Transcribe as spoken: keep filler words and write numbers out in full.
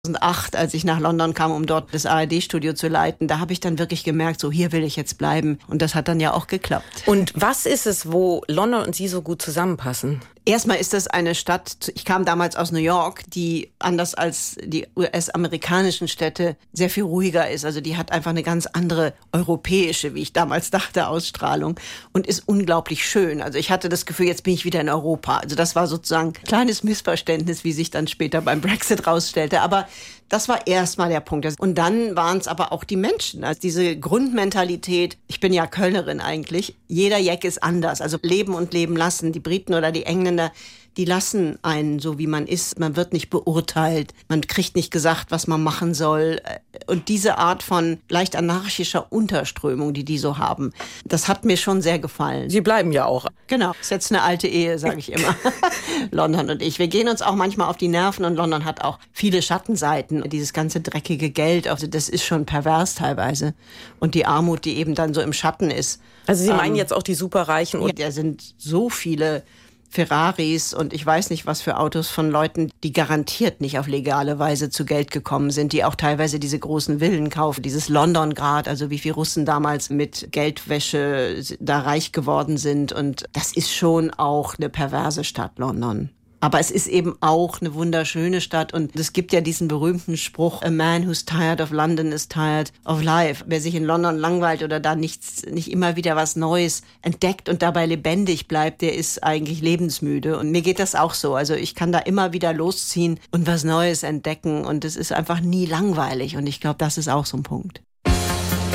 zweitausendacht, als ich nach London kam, um dort das A R D-Studio zu leiten, da habe ich dann wirklich gemerkt, so hier will ich jetzt bleiben. Und das hat dann ja auch geklappt. Und was ist es, wo London und Sie so gut zusammenpassen? Erstmal ist das eine Stadt, ich kam damals aus New York, die anders als die U S-amerikanischen Städte sehr viel ruhiger ist. Also die hat einfach eine ganz andere europäische, wie ich damals dachte, Ausstrahlung und ist unglaublich schön. Also ich hatte das Gefühl, jetzt bin ich wieder in Europa. Also das war sozusagen ein kleines Missverständnis, wie sich dann später beim Brexit rausstellte. Aber das war erstmal der Punkt. Und dann waren es aber auch die Menschen. Also diese Grundmentalität, ich bin ja Kölnerin eigentlich, jeder Jack ist anders. Also leben und leben lassen. Die Briten oder die Engländer, die lassen einen so, wie man ist. Man wird nicht beurteilt. Man kriegt nicht gesagt, was man machen soll. Und diese Art von leicht anarchischer Unterströmung, die die so haben, das hat mir schon sehr gefallen. Sie bleiben ja auch. Genau, ist jetzt eine alte Ehe, sage ich immer. London und ich. Wir gehen uns auch manchmal auf die Nerven und London hat auch viele Schattenseiten. Dieses ganze dreckige Geld, also das ist schon pervers teilweise. Und die Armut, die eben dann so im Schatten ist. Also Sie meinen ähm, jetzt auch die Superreichen? Ja, da sind so viele Ferraris und ich weiß nicht was für Autos von Leuten, die garantiert nicht auf legale Weise zu Geld gekommen sind, die auch teilweise diese großen Villen kaufen, dieses London-Grad, also wie viele Russen damals mit Geldwäsche da reich geworden sind und das ist schon auch eine perverse Stadt, London. Aber es ist eben auch eine wunderschöne Stadt und es gibt ja diesen berühmten Spruch, a man who's tired of London is tired of life. Wer sich in London langweilt oder da nichts, nicht immer wieder was Neues entdeckt und dabei lebendig bleibt, der ist eigentlich lebensmüde. Und mir geht das auch so. Also ich kann da immer wieder losziehen und was Neues entdecken und es ist einfach nie langweilig und ich glaube, das ist auch so ein Punkt.